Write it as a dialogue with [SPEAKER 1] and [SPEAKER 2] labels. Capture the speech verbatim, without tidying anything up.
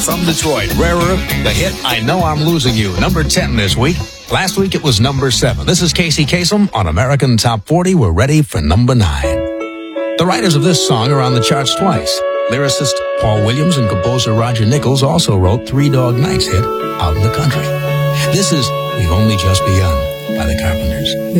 [SPEAKER 1] from Detroit. Rarer, the hit I Know I'm Losing You, number ten this week. Last week it was number seven. This is Casey Kasem on American Top forty. We're ready for number nine. The writers of this song are on the charts twice. Lyricist Paul Williams and composer Roger Nichols also wrote Three Dog Night's hit, Out in the Country. This is We've Only Just Begun by the Carpenters.